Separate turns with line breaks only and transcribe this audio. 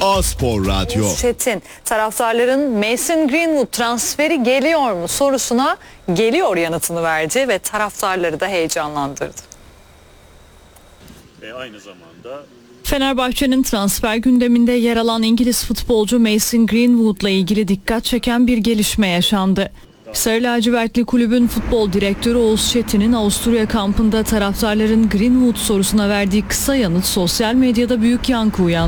A-Spor Radyo.
Çetin, taraftarların Mason Greenwood transferi geliyor mu sorusuna geliyor yanıtını verdi ve taraftarları da heyecanlandırdı.
Aynı zamanda
Fenerbahçe'nin transfer gündeminde yer alan İngiliz futbolcu Mason Greenwood'la ilgili dikkat çeken bir gelişme yaşandı. Sarı lacivertli kulübün futbol direktörü Oğuz Çetin'in Avusturya kampında taraftarların Greenwood sorusuna verdiği kısa yanıt sosyal medyada büyük yankı uyandırdı.